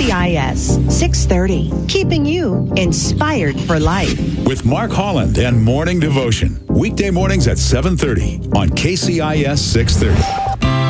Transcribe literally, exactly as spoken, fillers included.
C I S six thirty, keeping you inspired for life. With Mark Holland and Morning Devotion. Weekday mornings at seven thirty on K C I S six thirty.